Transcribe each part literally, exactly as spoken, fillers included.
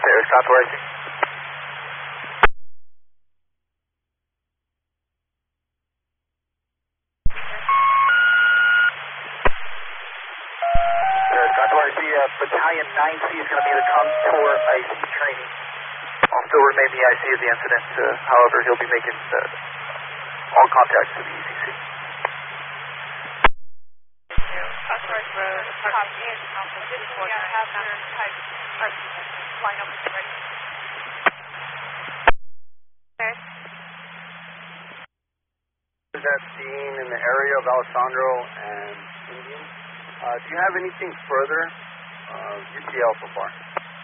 There's Contour. There's Contour. I C, uh, Battalion nine C is going to be the Contour I C training. I'll still remain the I C of the incident, uh, however, he'll be making uh, all contacts to the E C C. Contour Road, copy in, have your type, line up with the ready. Is that scene in the area of Alessandro and Indian? Uh, do you have anything further? Uh, your T L so far.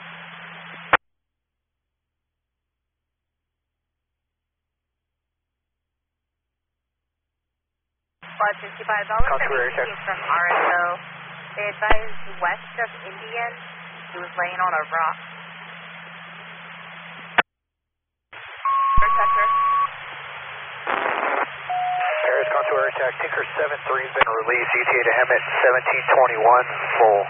Five fifty-five dollars from R S O. They advised west of Indian. He was laying on a rock. There's Contour Attack. Tinker seven three has been released. E T A to Hemet seventeen twenty-one, full.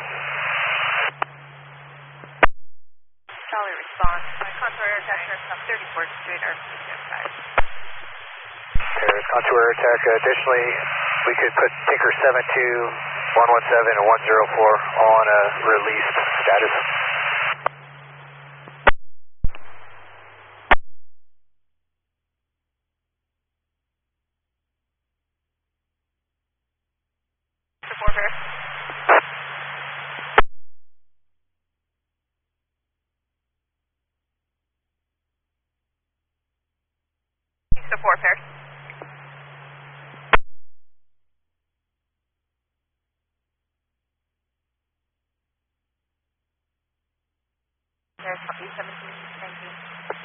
Charlie response. Contour Attack, thirty-fourth Street, R P five. There's Contour Attack. Additionally, we could put Tinker seven two, one one seven, and one zero four on a released status. Support her. Support her. There's E seventeen, thank you.